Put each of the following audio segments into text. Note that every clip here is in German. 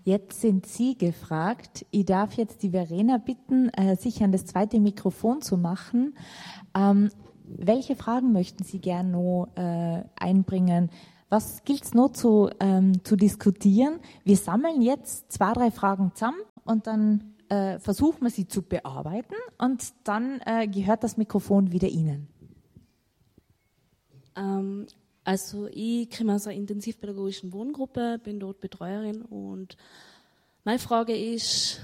Jetzt sind Sie gefragt. Ich darf jetzt die Verena bitten, sich an das zweite Mikrofon zu machen. Welche Fragen möchten Sie gerne noch einbringen? Was gilt es noch zu diskutieren? Wir sammeln jetzt 2, 3 Fragen zusammen und dann versuchen wir sie zu bearbeiten und dann gehört das Mikrofon wieder Ihnen. Also ich komme aus einer intensivpädagogischen Wohngruppe, bin dort Betreuerin und meine Frage ist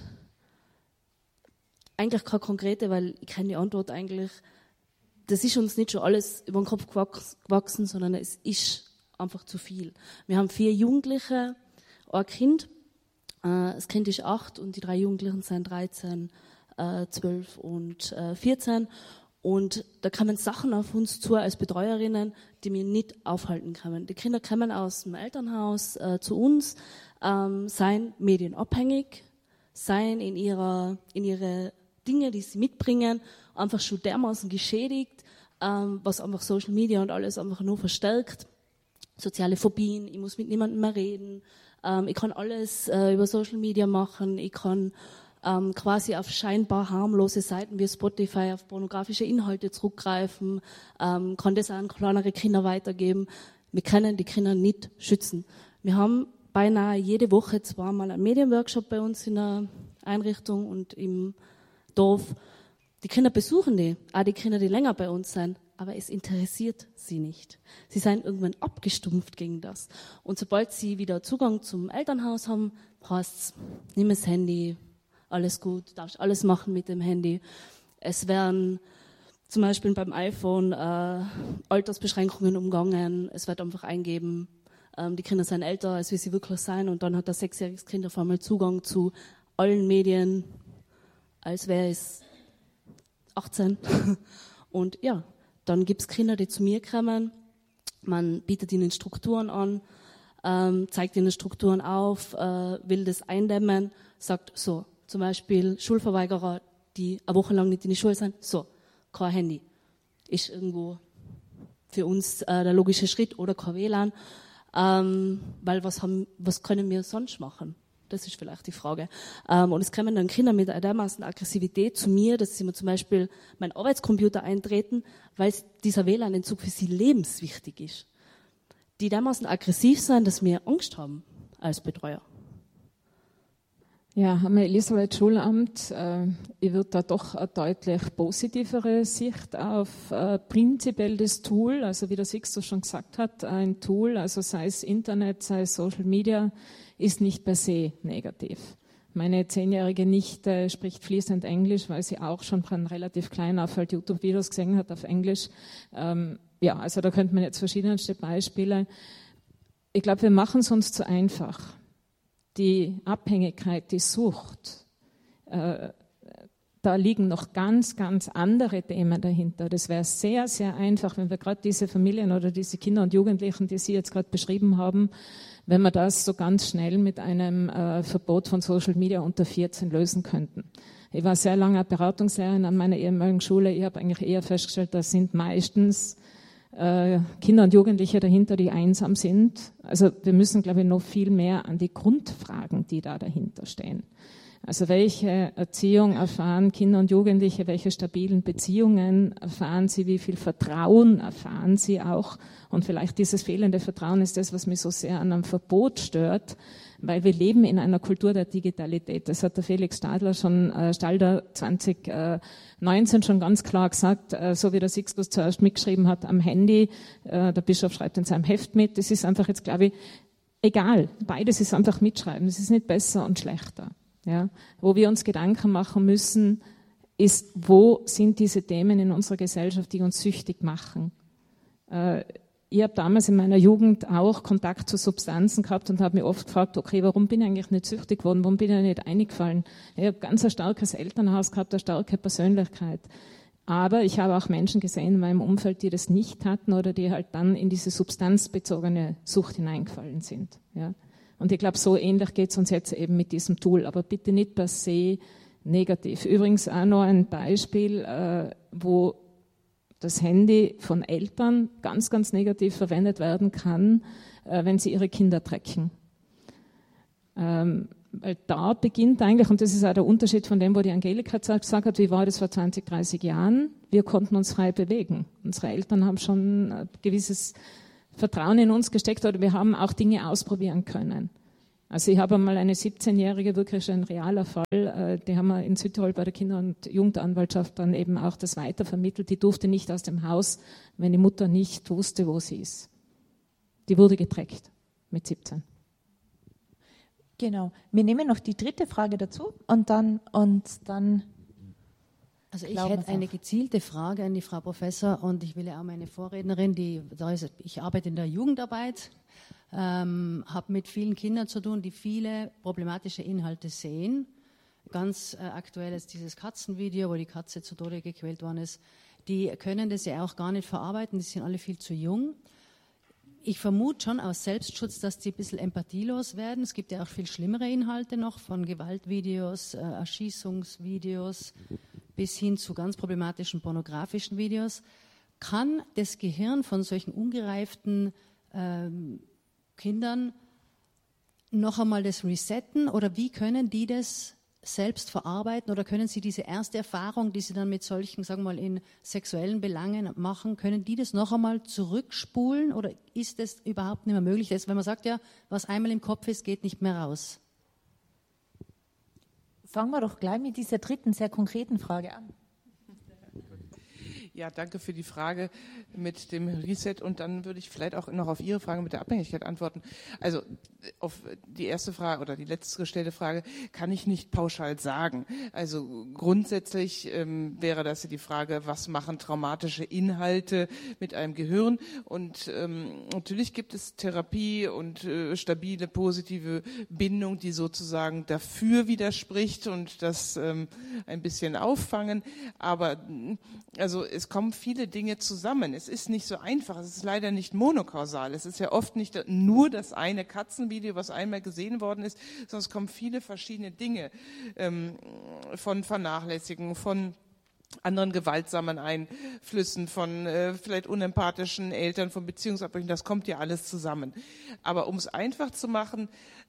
eigentlich keine konkrete, weil ich kenne die Antwort eigentlich. Das ist uns nicht schon alles über den Kopf gewachsen, sondern es ist einfach zu viel. Wir haben 4 Jugendliche, ein Kind. Das Kind ist 8 und die 3 Jugendlichen sind 13, 12 und 14. Und da kommen Sachen auf uns zu als Betreuerinnen, die wir nicht aufhalten können. Die Kinder kommen aus dem Elternhaus zu uns, seien medienabhängig, seien in ihre Dinge, die sie mitbringen, einfach schon dermaßen geschädigt, was einfach Social Media und alles einfach nur verstärkt. Soziale Phobien, ich muss mit niemandem mehr reden, ich kann alles über Social Media machen, ich kann quasi auf scheinbar harmlose Seiten wie Spotify auf pornografische Inhalte zurückgreifen, kann das auch an kleinere Kinder weitergeben. Wir können die Kinder nicht schützen. Wir haben beinahe jede Woche 2-mal einen Medienworkshop bei uns in der Einrichtung und im Dorf. Die Kinder besuchen die, auch die Kinder, die länger bei uns sind, aber es interessiert sie nicht. Sie sind irgendwann abgestumpft gegen das. Und sobald sie wieder Zugang zum Elternhaus haben, heißt es, nimm das Handy, alles gut, darfst alles machen mit dem Handy. Es werden zum Beispiel beim iPhone Altersbeschränkungen umgangen, es wird einfach eingeben, die Kinder sind älter, als wie sie wirklich sein, und dann hat das 6-jähriges Kind auf einmal Zugang zu allen Medien, als wäre es 18. Und ja, dann gibt es Kinder, die zu mir kommen, man bietet ihnen Strukturen an, zeigt ihnen Strukturen auf, will das eindämmen, sagt so, zum Beispiel Schulverweigerer, die eine Woche lang nicht in die Schule sind, so, kein Handy. Ist irgendwo für uns der logische Schritt, oder kein WLAN, weil was können wir sonst machen? Das ist vielleicht die Frage. Und es kommen dann Kinder mit einer dermaßen Aggressivität zu mir, dass sie mir zum Beispiel meinen Arbeitscomputer eintreten, weil dieser WLAN-Entzug für sie lebenswichtig ist. Die dermaßen aggressiv sind, dass wir Angst haben als Betreuer. Ja, am Elisabeth Schulamt, ich würde da doch eine deutlich positivere Sicht auf prinzipiell das Tool, also wie der Sixto schon gesagt hat, ein Tool, also sei es Internet, sei es Social Media, ist nicht per se negativ. Meine 10-jährige Nichte spricht fließend Englisch, weil sie auch schon von relativ klein auf halt YouTube-Videos gesehen hat auf Englisch. Ja, also da könnte man jetzt verschiedenste Beispiele. Ich glaube, wir machen es uns zu einfach. Die Abhängigkeit, die Sucht, da liegen noch ganz, ganz andere Themen dahinter. Das wäre sehr, sehr einfach, wenn wir gerade diese Familien oder diese Kinder und Jugendlichen, die Sie jetzt gerade beschrieben haben, wenn wir das so ganz schnell mit einem Verbot von Social Media unter 14 lösen könnten. Ich war sehr lange Beratungslehrerin an meiner ehemaligen Schule. Ich habe eigentlich eher festgestellt, das sind meistens Kinder und Jugendliche dahinter, die einsam sind. Also wir müssen, glaube ich, noch viel mehr an die Grundfragen, die da dahinter stehen. Also welche Erziehung erfahren Kinder und Jugendliche, welche stabilen Beziehungen erfahren sie, wie viel Vertrauen erfahren sie auch. Und vielleicht dieses fehlende Vertrauen ist das, was mich so sehr an einem Verbot stört, weil wir leben in einer Kultur der Digitalität. Das hat der Felix Stalder 2019 schon ganz klar gesagt, so wie der Sixtus zuerst mitgeschrieben hat am Handy, der Bischof schreibt in seinem Heft mit, das ist einfach jetzt, glaube ich, egal. Beides ist einfach mitschreiben, das ist nicht besser und schlechter. Ja, wo wir uns Gedanken machen müssen, ist, wo sind diese Themen in unserer Gesellschaft, die uns süchtig machen. Ich habe damals in meiner Jugend auch Kontakt zu Substanzen gehabt und habe mich oft gefragt, okay, warum bin ich eigentlich nicht süchtig geworden, warum bin ich nicht eingefallen? Ich habe ganz ein starkes Elternhaus gehabt, eine starke Persönlichkeit. Aber ich habe auch Menschen gesehen in meinem Umfeld, die das nicht hatten oder die halt dann in diese substanzbezogene Sucht hineingefallen sind. Ja. Und ich glaube, so ähnlich geht es uns jetzt eben mit diesem Tool, aber bitte nicht per se negativ. Übrigens auch noch ein Beispiel, wo das Handy von Eltern ganz, ganz negativ verwendet werden kann, wenn sie ihre Kinder tracken. Weil da beginnt eigentlich, und das ist auch der Unterschied von dem, wo die Angelika gesagt hat, wie war das vor 20, 30 Jahren? Wir konnten uns frei bewegen. Unsere Eltern haben schon ein gewisses Vertrauen in uns gesteckt oder wir haben auch Dinge ausprobieren können. Also ich habe einmal eine 17-Jährige, wirklich ein realer Fall, die haben wir in Südtirol bei der Kinder- und Jugendanwaltschaft dann eben auch das weitervermittelt. Die durfte nicht aus dem Haus, wenn die Mutter nicht wusste, wo sie ist. Die wurde getrackt mit 17. Genau. Wir nehmen noch die dritte Frage dazu und dann. Also ich hätte eine gezielte Frage an die Frau Professor und ich will ja auch meine Vorrednerin, ich arbeite in der Jugendarbeit, habe mit vielen Kindern zu tun, die viele problematische Inhalte sehen. Ganz aktuell ist dieses Katzenvideo, wo die Katze zu Tode gequält worden ist. Die können das ja auch gar nicht verarbeiten, die sind alle viel zu jung. Ich vermute schon aus Selbstschutz, dass die ein bisschen empathielos werden. Es gibt ja auch viel schlimmere Inhalte noch, von Gewaltvideos, Erschießungsvideos bis hin zu ganz problematischen pornografischen Videos. Kann das Gehirn von solchen ungereiften Kindern noch einmal das resetten oder wie können die das selbst verarbeiten oder können sie diese erste Erfahrung, die sie dann mit solchen, sagen wir mal, in sexuellen Belangen machen, können die das noch einmal zurückspulen oder ist das überhaupt nicht mehr möglich? Das, wenn man sagt, ja, was einmal im Kopf ist, geht nicht mehr raus. Fangen wir doch gleich mit dieser dritten, sehr konkreten Frage an. Ja, danke für die Frage mit dem Reset und dann würde ich vielleicht auch noch auf Ihre Frage mit der Abhängigkeit antworten. Also auf die erste Frage oder die letzte gestellte Frage kann ich nicht pauschal sagen. Also grundsätzlich wäre das die Frage, was machen traumatische Inhalte mit einem Gehirn? Und natürlich gibt es Therapie und stabile, positive Bindung, die sozusagen dafür widerspricht und das ein bisschen auffangen. Aber also es kommen viele Dinge zusammen. Es ist nicht so einfach. Es ist leider nicht monokausal. Es ist ja oft nicht nur das eine Katzenvideo, was einmal gesehen worden ist, sondern es kommen viele verschiedene Dinge von Vernachlässigung, von anderen gewaltsamen Einflüssen, von vielleicht unempathischen Eltern, von Beziehungsabbrüchen. Das kommt ja alles zusammen. Aber um es einfach zu machen,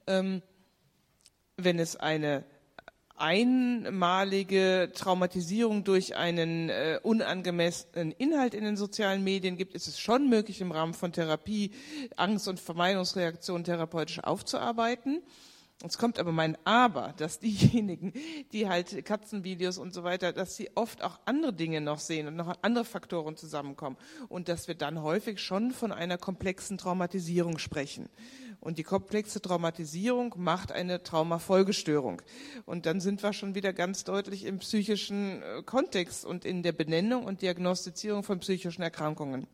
wenn es eine einmalige Traumatisierung durch einen unangemessenen Inhalt in den sozialen Medien gibt, ist es schon möglich, im Rahmen von Therapie Angst- und Vermeidungsreaktionen therapeutisch aufzuarbeiten. Es kommt aber mein Aber, dass diejenigen, die halt Katzenvideos und so weiter, dass sie oft auch andere Dinge noch sehen und noch andere Faktoren zusammenkommen und dass wir dann häufig schon von einer komplexen Traumatisierung sprechen. Und die komplexe Traumatisierung macht eine Traumafolgestörung. Und dann sind wir schon wieder ganz deutlich im psychischen Kontext und in der Benennung und Diagnostizierung von psychischen Erkrankungen.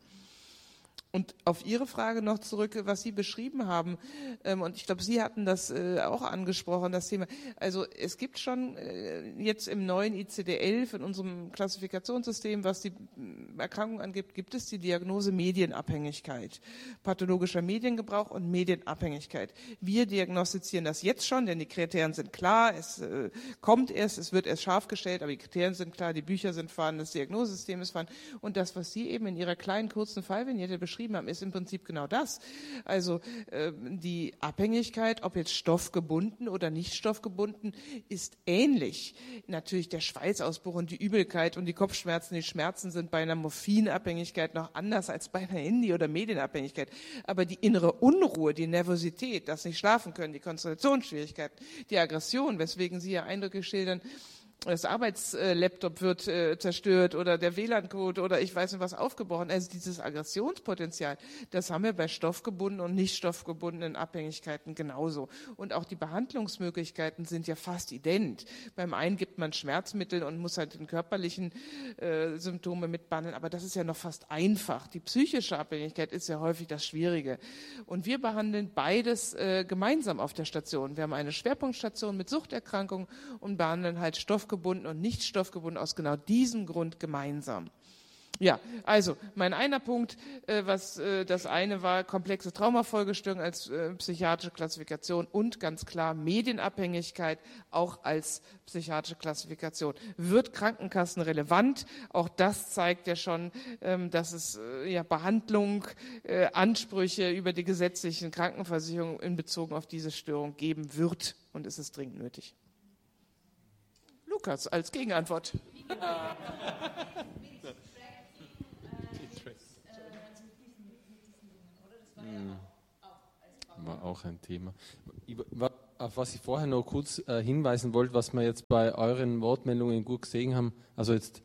Und auf Ihre Frage noch zurück, was Sie beschrieben haben, und ich glaube, Sie hatten das auch angesprochen, das Thema. Also es gibt schon jetzt im neuen ICD-11, in unserem Klassifikationssystem, was die Erkrankung angeht, gibt es die Diagnose Medienabhängigkeit, pathologischer Mediengebrauch und Medienabhängigkeit. Wir diagnostizieren das jetzt schon, denn die Kriterien sind klar, es kommt erst, es wird erst scharf gestellt, aber die Kriterien sind klar, die Bücher sind vorhanden, das Diagnosesystem ist vorhanden. Und das, was Sie eben in Ihrer kleinen, kurzen Fallvignette beschrieben haben, ist im Prinzip genau das. Also die Abhängigkeit, ob jetzt stoffgebunden oder nicht stoffgebunden, ist ähnlich. Natürlich der Schweißausbruch und die Übelkeit und die Kopfschmerzen, die Schmerzen sind bei einer Morphinabhängigkeit noch anders als bei einer Handy- oder Medienabhängigkeit. Aber die innere Unruhe, die Nervosität, das nicht schlafen können, die Konzentrationsschwierigkeiten, die Aggression, weswegen Sie ja Eindrücke schildern, das Arbeitslaptop wird zerstört oder der WLAN-Code oder ich weiß nicht was aufgebrochen. Also dieses Aggressionspotenzial, das haben wir bei stoffgebundenen und nicht stoffgebundenen Abhängigkeiten genauso. Und auch die Behandlungsmöglichkeiten sind ja fast ident. Beim einen gibt man Schmerzmittel und muss halt den körperlichen Symptome mitbehandeln, aber das ist ja noch fast einfach. Die psychische Abhängigkeit ist ja häufig das Schwierige. Und wir behandeln beides gemeinsam auf der Station. Wir haben eine Schwerpunktstation mit Suchterkrankungen und behandeln halt stoffgebunden und nicht stoffgebunden aus genau diesem Grund gemeinsam. Ja, also mein einer Punkt, das eine war komplexe Traumafolgestörung als psychiatrische Klassifikation und ganz klar Medienabhängigkeit auch als psychiatrische Klassifikation. Wird Krankenkassen relevant? Auch das zeigt ja schon, dass es Behandlung, Ansprüche über die gesetzlichen Krankenversicherungen in Bezug auf diese Störung geben wird und es ist dringend nötig. Lukas als Gegenantwort. War auch ein Thema. Auf was ich vorher noch kurz hinweisen wollte, was wir jetzt bei euren Wortmeldungen gut gesehen haben, also jetzt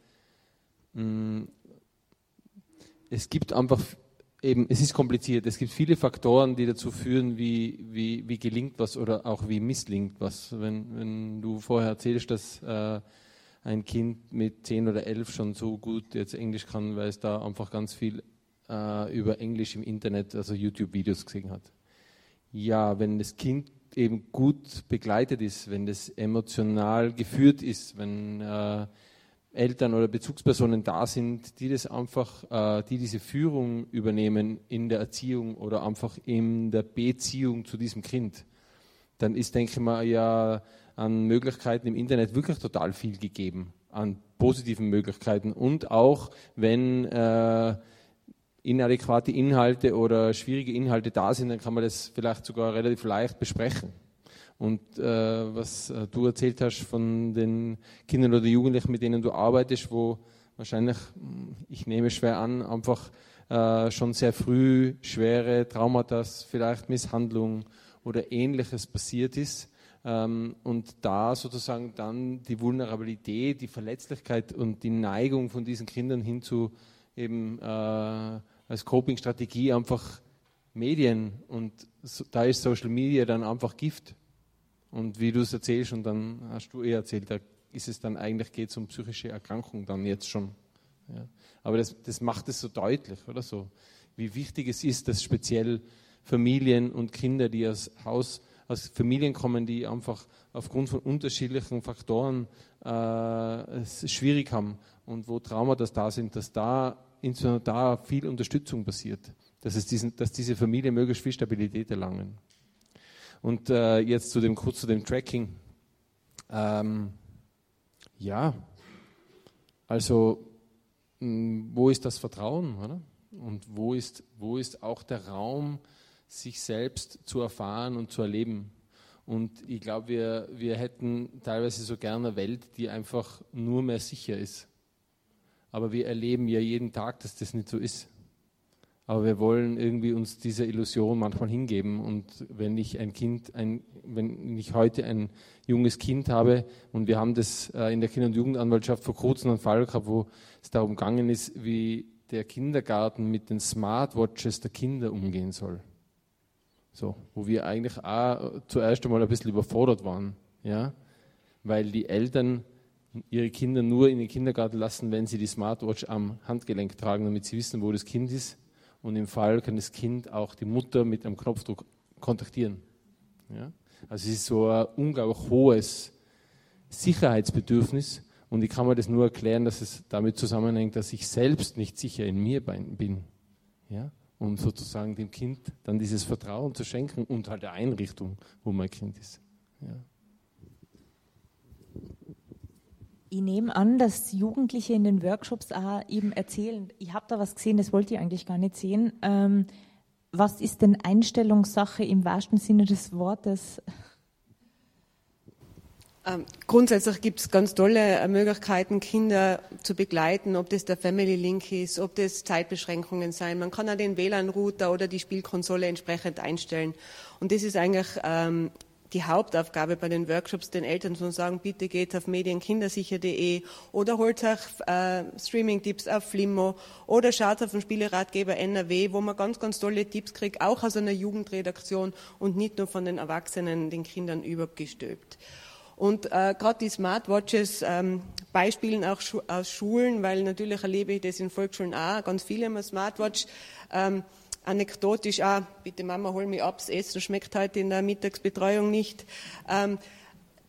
es gibt einfach eben, es ist kompliziert, es gibt viele Faktoren, die dazu führen, wie gelingt was oder auch wie misslingt was. Wenn du vorher erzählst, dass ein Kind mit 10 oder 11 schon so gut jetzt Englisch kann, weil es da einfach ganz viel über Englisch im Internet, also YouTube-Videos gesehen hat. Ja, wenn das Kind eben gut begleitet ist, wenn das emotional geführt ist, wenn Eltern oder Bezugspersonen da sind, die das einfach, die diese Führung übernehmen in der Erziehung oder einfach in der Beziehung zu diesem Kind, dann ist, denke ich mal, ja an Möglichkeiten im Internet wirklich total viel gegeben, an positiven Möglichkeiten und auch wenn inadäquate Inhalte oder schwierige Inhalte da sind, dann kann man das vielleicht sogar relativ leicht besprechen. Und was du erzählt hast von den Kindern oder Jugendlichen, mit denen du arbeitest, wo wahrscheinlich, ich nehme schwer an, einfach schon sehr früh schwere Traumata, vielleicht Misshandlung oder Ähnliches passiert ist. Und da sozusagen dann die Vulnerabilität, die Verletzlichkeit und die Neigung von diesen Kindern hin zu eben als Coping-Strategie einfach Medien und da ist Social Media dann einfach Gift. Und wie du es erzählst und dann hast du erzählt, da ist es dann eigentlich, geht es um psychische Erkrankung dann jetzt schon. Ja. Aber das macht es so deutlich, oder so, wie wichtig es ist, dass speziell Familien und Kinder, die aus Familien kommen, die einfach aufgrund von unterschiedlichen Faktoren es schwierig haben und wo Traumata da sind, dass da viel Unterstützung passiert, dass diese Familien möglichst viel Stabilität erlangen. Und jetzt kurz zu dem Tracking. Also wo ist das Vertrauen, oder? Und wo ist auch der Raum, sich selbst zu erfahren und zu erleben? Und ich glaube, wir hätten teilweise so gerne eine Welt, die einfach nur mehr sicher ist. Aber wir erleben ja jeden Tag, dass das nicht so ist. Aber wir wollen irgendwie uns dieser Illusion manchmal hingeben. Und wenn ich heute ein junges Kind habe, und wir haben das in der Kinder- und Jugendanwaltschaft vor kurzem einen Fall gehabt, wo es darum gegangen ist, wie der Kindergarten mit den Smartwatches der Kinder umgehen soll. So, wo wir eigentlich auch zuerst einmal ein bisschen überfordert waren, ja, weil die Eltern ihre Kinder nur in den Kindergarten lassen, wenn sie die Smartwatch am Handgelenk tragen, damit sie wissen, wo das Kind ist. Und im Fall kann das Kind auch die Mutter mit einem Knopfdruck kontaktieren. Ja? Also es ist so ein unglaublich hohes Sicherheitsbedürfnis und ich kann mir das nur erklären, dass es damit zusammenhängt, dass ich selbst nicht sicher in mir bin. Ja? Um sozusagen dem Kind dann dieses Vertrauen zu schenken und halt der Einrichtung, wo mein Kind ist. Ja. Ich nehme an, dass Jugendliche in den Workshops auch eben erzählen, ich habe da was gesehen, das wollte ich eigentlich gar nicht sehen. Was ist denn Einstellungssache im wahrsten Sinne des Wortes? Grundsätzlich gibt es ganz tolle Möglichkeiten, Kinder zu begleiten, ob das der Family Link ist, ob das Zeitbeschränkungen sein. Man kann auch den WLAN-Router oder die Spielkonsole entsprechend einstellen. Und das ist eigentlich die Hauptaufgabe bei den Workshops, den Eltern zu sagen, bitte geht auf medienkindersicher.de oder holt euch Streaming-Tipps auf Flimmo oder schaut auf den Spieleratgeber NRW, wo man ganz, ganz tolle Tipps kriegt, auch aus einer Jugendredaktion und nicht nur von den Erwachsenen, den Kindern übergestülpt. Und gerade die Smartwatches Beispielen auch aus Schulen, weil natürlich erlebe ich das in Volksschulen auch, ganz viele haben eine Smartwatch. Anekdotisch auch, bitte Mama, hol mich ab, das Essen schmeckt heute in der Mittagsbetreuung nicht.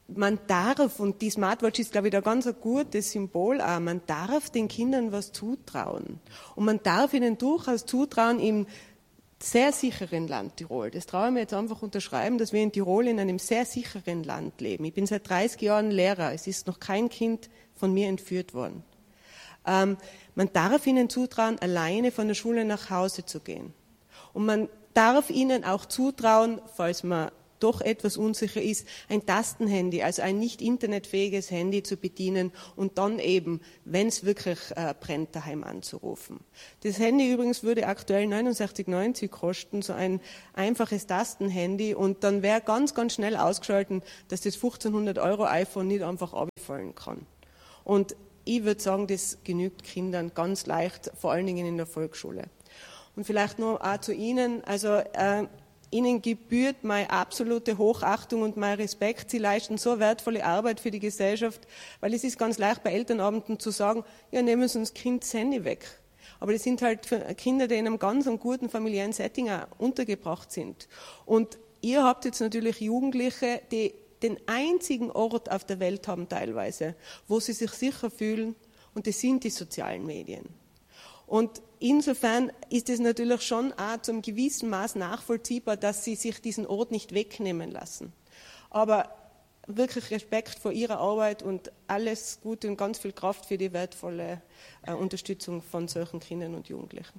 man darf, und die Smartwatch ist, glaube ich, da ganz ein gutes Symbol auch, man darf den Kindern was zutrauen. Und man darf ihnen durchaus zutrauen im sehr sicheren Land Tirol. Das traue ich mir jetzt einfach unterschreiben, dass wir in Tirol in einem sehr sicheren Land leben. Ich bin seit 30 Jahren Lehrer. Es ist noch kein Kind von mir entführt worden. Man darf ihnen zutrauen, alleine von der Schule nach Hause zu gehen. Und man darf ihnen auch zutrauen, falls man doch etwas unsicher ist, ein Tastenhandy, also ein nicht internetfähiges Handy zu bedienen und dann eben, wenn es wirklich brennt, daheim anzurufen. Das Handy übrigens würde aktuell 69,90 kosten, so ein einfaches Tastenhandy, und dann wäre ganz, ganz schnell ausgeschalten, dass das 1500 € iPhone nicht einfach abfallen kann. Und ich würde sagen, das genügt Kindern ganz leicht, vor allen Dingen in der Volksschule. Und vielleicht nur auch zu Ihnen, also Ihnen gebührt meine absolute Hochachtung und mein Respekt. Sie leisten so wertvolle Arbeit für die Gesellschaft, weil es ist ganz leicht bei Elternabenden zu sagen, ja, nehmen Sie uns Kind das Handy weg. Aber das sind halt Kinder, die in einem ganz guten familiären Setting auch untergebracht sind. Und ihr habt jetzt natürlich Jugendliche, die den einzigen Ort auf der Welt haben teilweise, wo sie sich sicher fühlen, und das sind die sozialen Medien. Und insofern ist es natürlich schon auch zum gewissen Maß nachvollziehbar, dass sie sich diesen Ort nicht wegnehmen lassen. Aber wirklich Respekt vor ihrer Arbeit und alles Gute und ganz viel Kraft für die wertvolle Unterstützung von solchen Kindern und Jugendlichen.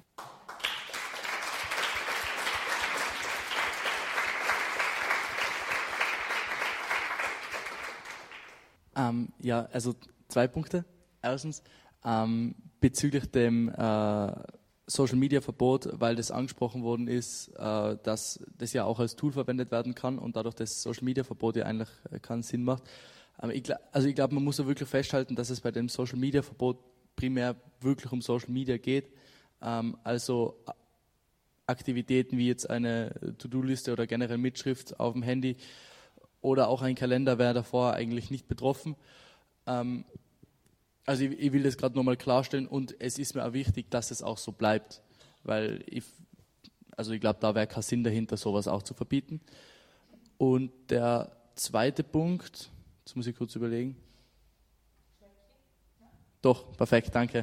Ja, also 2 Punkte. Erstens, bezüglich dem Social-Media-Verbot, weil das angesprochen worden ist, dass das ja auch als Tool verwendet werden kann und dadurch das Social-Media-Verbot ja eigentlich keinen Sinn macht. Ich glaube, man muss ja wirklich festhalten, dass es bei dem Social-Media-Verbot primär wirklich um Social-Media geht. Also Aktivitäten wie jetzt eine To-Do-Liste oder generell Mitschrift auf dem Handy oder auch ein Kalender wäre davor eigentlich nicht betroffen. Also ich will das gerade nochmal klarstellen, und es ist mir auch wichtig, dass es auch so bleibt, weil ich glaube, da wäre kein Sinn dahinter, sowas auch zu verbieten. Und der zweite Punkt, jetzt muss ich kurz überlegen. Doch, perfekt, danke.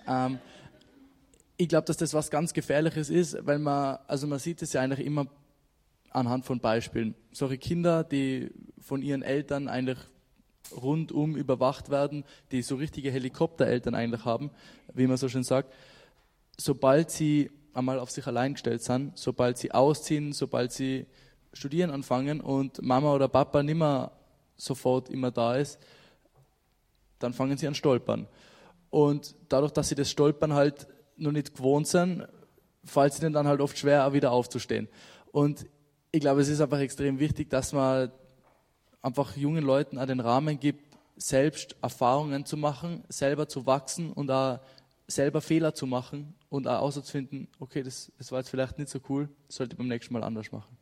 Ich glaube, dass das was ganz Gefährliches ist, weil man sieht es ja eigentlich immer anhand von Beispielen. Solche Kinder, die von ihren Eltern eigentlich rundum überwacht werden, die so richtige Helikoptereltern eigentlich haben, wie man so schön sagt, sobald sie einmal auf sich allein gestellt sind, sobald sie ausziehen, sobald sie studieren anfangen und Mama oder Papa nicht mehr sofort immer da ist, dann fangen sie an stolpern. Und dadurch, dass sie das Stolpern halt noch nicht gewohnt sind, fällt es ihnen dann halt oft schwer, auch wieder aufzustehen. Und ich glaube, es ist einfach extrem wichtig, dass man einfach jungen Leuten auch den Rahmen gibt, selbst Erfahrungen zu machen, selber zu wachsen und auch selber Fehler zu machen und auch auszufinden, okay, das war jetzt vielleicht nicht so cool, das sollte ich beim nächsten Mal anders machen.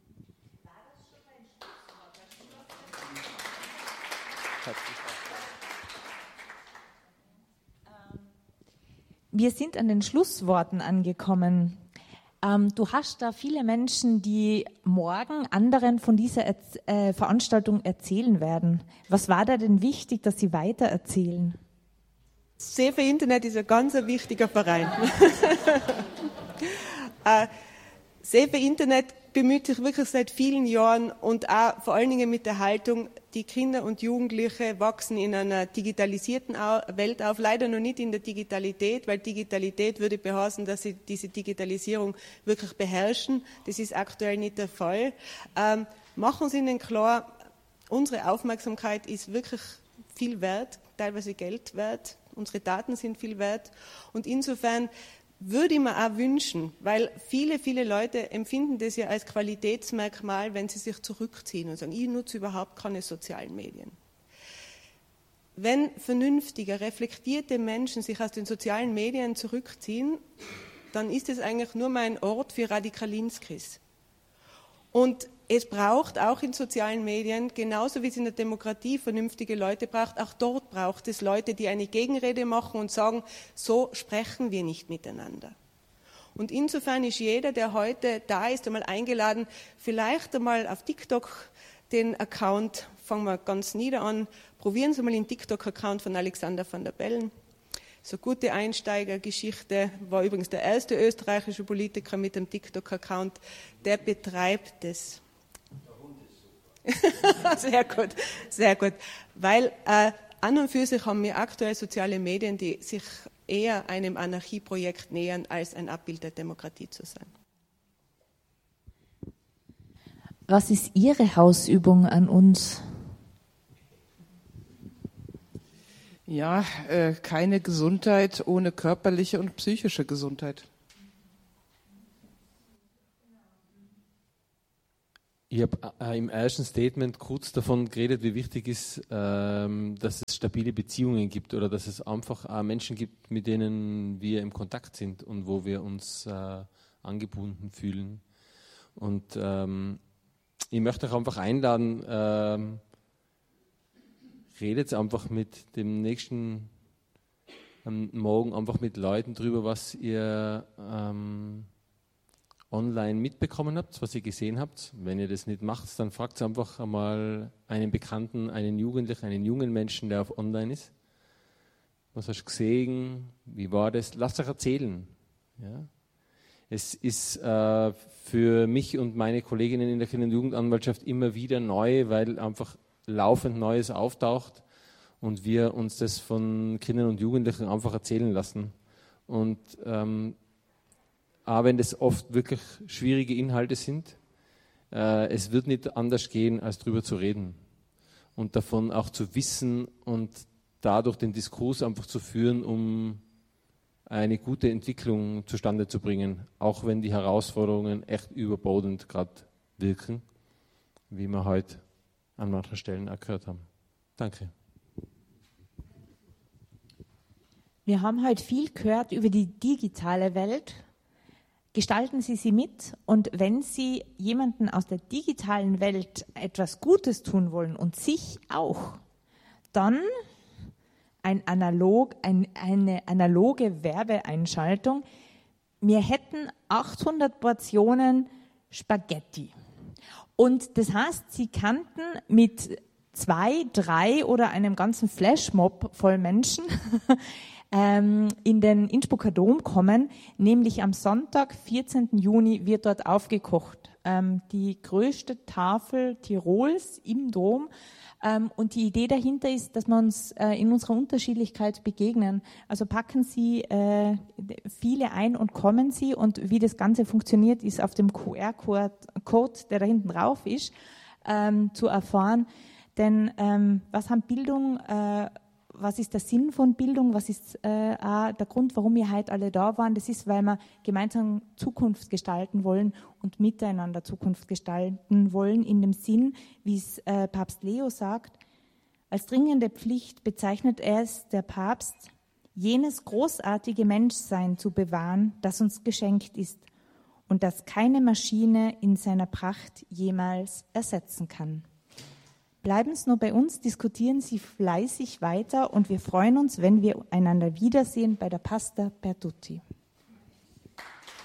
Wir sind an den Schlussworten angekommen. Du hast da viele Menschen, die morgen anderen von dieser Veranstaltung erzählen werden. Was war da denn wichtig, dass sie weiter erzählen? Save Internet ist ein ganz wichtiger Verein. Save Internet bemüht sich wirklich seit vielen Jahren und auch vor allen Dingen mit der Haltung, die Kinder und Jugendliche wachsen in einer digitalisierten Welt auf, leider noch nicht in der Digitalität, weil Digitalität würde behaupten, dass sie diese Digitalisierung wirklich beherrschen. Das ist aktuell nicht der Fall. Machen Sie ihnen klar, unsere Aufmerksamkeit ist wirklich viel wert, teilweise Geld wert, unsere Daten sind viel wert, und insofern würde ich mir auch wünschen, weil viele Leute empfinden das ja als Qualitätsmerkmal, wenn sie sich zurückziehen und sagen, ich nutze überhaupt keine sozialen Medien. Wenn vernünftige, reflektierte Menschen sich aus den sozialen Medien zurückziehen, dann ist es eigentlich nur mal ein Ort für Radikalinskis. Und es braucht auch in sozialen Medien, genauso wie es in der Demokratie vernünftige Leute braucht, auch dort braucht es Leute, die eine Gegenrede machen und sagen, so sprechen wir nicht miteinander. Und insofern ist jeder, der heute da ist, einmal eingeladen, vielleicht einmal auf TikTok den Account, fangen wir ganz nieder an, probieren Sie mal den TikTok-Account von Alexander van der Bellen. So gute Einsteigergeschichte, war übrigens der erste österreichische Politiker mit dem TikTok-Account, der betreibt das. Sehr gut, sehr gut. Weil an und für sich haben wir aktuell soziale Medien, die sich eher einem Anarchieprojekt nähern, als ein Abbild der Demokratie zu sein. Was ist Ihre Hausübung an uns? Ja, keine Gesundheit ohne körperliche und psychische Gesundheit. Ich habe im ersten Statement kurz davon geredet, wie wichtig ist, dass es stabile Beziehungen gibt oder dass es einfach auch Menschen gibt, mit denen wir im Kontakt sind und wo wir uns angebunden fühlen. Und ich möchte euch einfach einladen, redet einfach mit dem nächsten Morgen einfach mit Leuten drüber, was ihr online mitbekommen habt, was ihr gesehen habt. Wenn ihr das nicht macht, dann fragt einfach einmal einen Bekannten, einen Jugendlichen, einen jungen Menschen, der auf online ist. Was hast du gesehen? Wie war das? Lasst euch erzählen. Ja? Es ist für mich und meine Kolleginnen in der Kinder- und Jugendanwaltschaft immer wieder neu, weil einfach laufend Neues auftaucht und wir uns das von Kindern und Jugendlichen einfach erzählen lassen. Und auch wenn das oft wirklich schwierige Inhalte sind, es wird nicht anders gehen, als darüber zu reden und davon auch zu wissen und dadurch den Diskurs einfach zu führen, um eine gute Entwicklung zustande zu bringen, auch wenn die Herausforderungen echt überbordend gerade wirken, wie wir heute an manchen Stellen auch gehört haben. Danke. Wir haben heute viel gehört über die digitale Welt. Gestalten Sie sie mit, und wenn Sie jemanden aus der digitalen Welt etwas Gutes tun wollen und sich auch, dann eine analoge Werbeeinschaltung. Wir hätten 800 Portionen Spaghetti. Und das heißt, Sie könnten mit 2, 3 oder einem ganzen Flashmob voll Menschen in den Innsbrucker Dom kommen, nämlich am Sonntag, 14. Juni, wird dort aufgekocht. Die größte Tafel Tirols im Dom. Und die Idee dahinter ist, dass wir uns in unserer Unterschiedlichkeit begegnen. Also packen Sie viele ein und kommen Sie. Und wie das Ganze funktioniert, ist auf dem QR-Code, der da hinten drauf ist, zu erfahren. Denn was haben Bildung, was ist der Sinn von Bildung, was ist auch der Grund, warum wir heute alle da waren? Das ist, weil wir gemeinsam Zukunft gestalten wollen und miteinander Zukunft gestalten wollen, in dem Sinn, wie es Papst Leo sagt, als dringende Pflicht bezeichnet es der Papst, jenes großartige Menschsein zu bewahren, das uns geschenkt ist und das keine Maschine in seiner Pracht jemals ersetzen kann. Bleiben Sie nur bei uns, diskutieren Sie fleißig weiter und wir freuen uns, wenn wir einander wiedersehen bei der Pasta per Tutti.